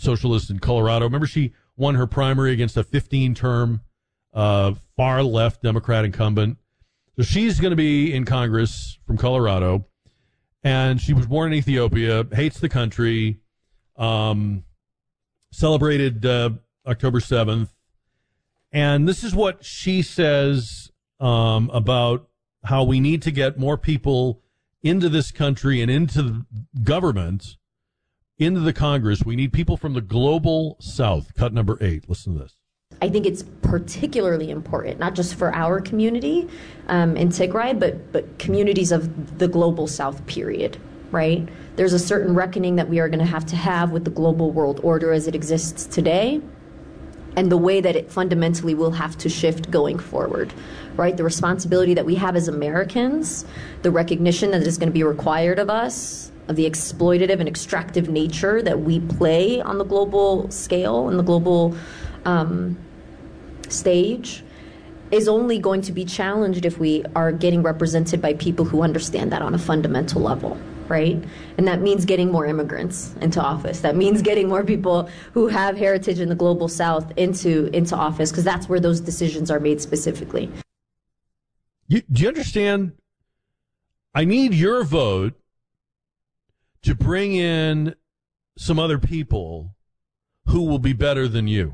socialist in Colorado. Remember, she won her primary against a 15-term far-left Democrat incumbent. So she's going to be in Congress from Colorado, and she was born in Ethiopia, hates the country, celebrated October 7th. And this is what she says about how we need to get more people into this country and into the government, into the Congress. We need people from the global South. Cut number 8. Listen to this. I think it's particularly important, not just for our community in Tigray, but communities of the global South, period, right? There's a certain reckoning that we are going to have with the global world order as it exists today, and the way that it fundamentally will have to shift going forward, right? The responsibility that we have as Americans, the recognition that is going to be required of us, of the exploitative and extractive nature that we play on the global scale and the global stage, is only going to be challenged if we are getting represented by people who understand that on a fundamental level, right? And that means getting more immigrants into office. That means getting more people who have heritage in the global South into office, because that's where those decisions are made specifically. Do you understand? I need your vote to bring in some other people who will be better than you.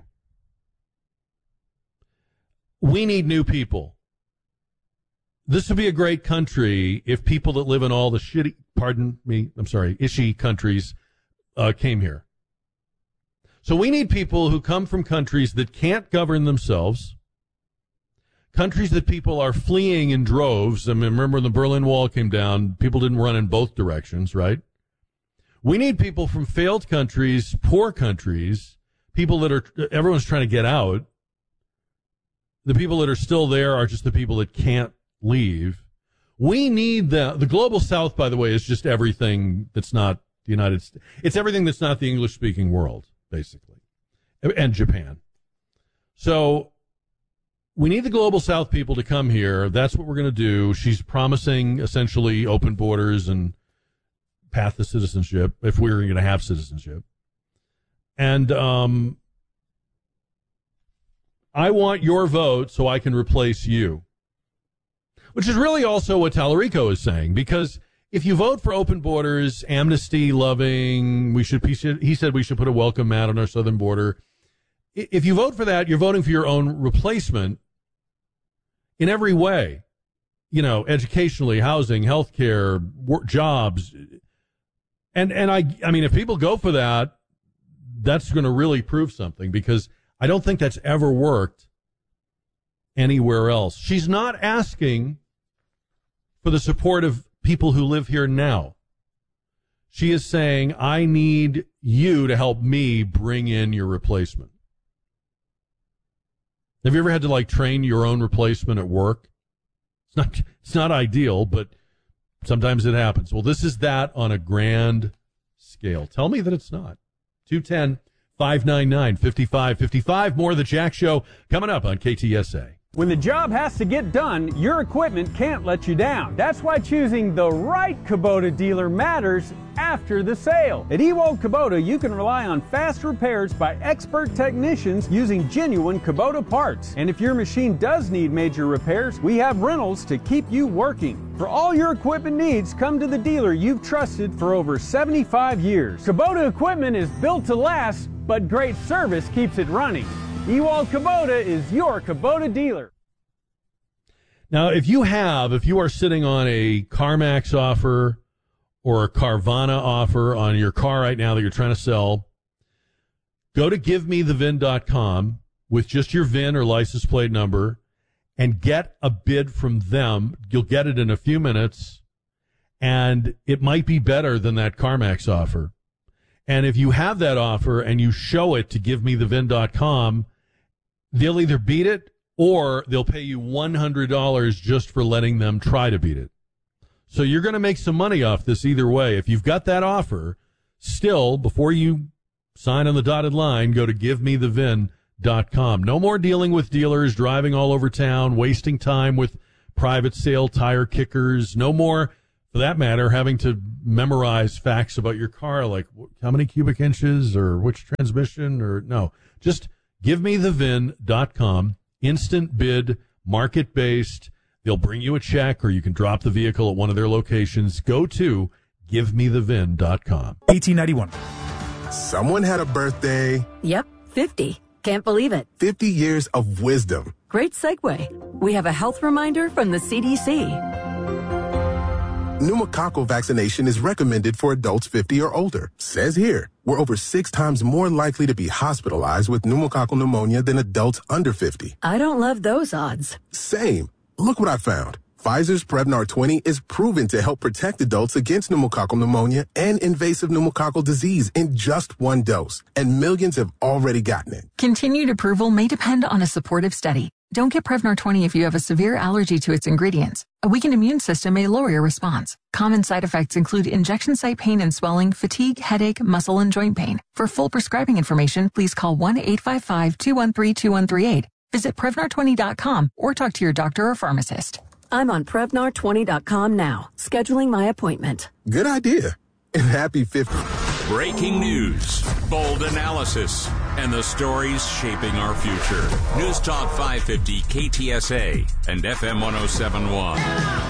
We need new people. This would be a great country if people that live in all the ishy countries came here. So we need people who come from countries that can't govern themselves, countries that people are fleeing in droves. I mean, remember when the Berlin Wall came down, people didn't run in both directions, right? We need people from failed countries, poor countries, people that everyone's trying to get out. The people that are still there are just the people that can't leave. We need the global South, by the way, is just everything that's not the United States. It's everything that's not the English-speaking world, basically, and Japan. So we need the global South people to come here. That's what we're going to do. She's promising essentially open borders and path to citizenship, if we're going to have citizenship. And I want your vote so I can replace you. Which is really also what Tallarico is saying, because if you vote for open borders, amnesty loving, he said we should put a welcome mat on our southern border. If you vote for that, you're voting for your own replacement in every way. You know, educationally, housing, healthcare, jobs. And I mean, if people go for that, that's going to really prove something, because I don't think that's ever worked anywhere else. She's not asking for the support of people who live here now. She is saying, I need you to help me bring in your replacement. Have you ever had to train your own replacement at work? It's not ideal, but sometimes it happens. Well, this is that on a grand scale. Tell me that it's not. 210-599-5555. More of the Jack Show coming up on KTSA. When the job has to get done, your equipment can't let you down. That's why choosing the right Kubota dealer matters after the sale. At Ewald Kubota, you can rely on fast repairs by expert technicians using genuine Kubota parts. And if your machine does need major repairs, we have rentals to keep you working. For all your equipment needs, come to the dealer you've trusted for over 75 years. Kubota equipment is built to last, but great service keeps it running. Ewald Kubota is your Kubota dealer. Now, if you are sitting on a CarMax offer or a Carvana offer on your car right now that you're trying to sell, go to givemethevin.com with just your VIN or license plate number and get a bid from them. You'll get it in a few minutes, and it might be better than that CarMax offer. And if you have that offer and you show it to givemethevin.com, they'll either beat it or they'll pay you $100 just for letting them try to beat it. So you're going to make some money off this either way. If you've got that offer, still, before you sign on the dotted line, go to givemethevin.com. No more dealing with dealers, driving all over town, wasting time with private sale tire kickers. No more for that matter, having to memorize facts about your car, like how many cubic inches or which transmission or no. Just givemethevin.com, instant bid, market-based. They'll bring you a check or you can drop the vehicle at one of their locations. Go to givemethevin.com. 1891. Someone had a birthday. Yep, 50. Can't believe it. 50 years of wisdom. Great segue. We have a health reminder from the CDC. Pneumococcal vaccination is recommended for adults 50 or older. Says here, we're over 6 times more likely to be hospitalized with pneumococcal pneumonia than adults under 50. I don't love those odds. Same. Look what I found. Pfizer's Prevnar 20 is proven to help protect adults against pneumococcal pneumonia and invasive pneumococcal disease in just 1 dose, and millions have already gotten it. Continued approval may depend on a supportive study. Don't get Prevnar 20 if you have a severe allergy to its ingredients. A weakened immune system may lower your response. Common side effects include injection site pain and swelling, fatigue, headache, muscle, and joint pain. For full prescribing information, please call 1-855-213-2138. Visit Prevnar20.com or talk to your doctor or pharmacist. I'm on Prevnar20.com now, scheduling my appointment. Good idea. And happy 50th. Breaking news, bold analysis, and the stories shaping our future. News Talk 550 KTSA and FM 1071.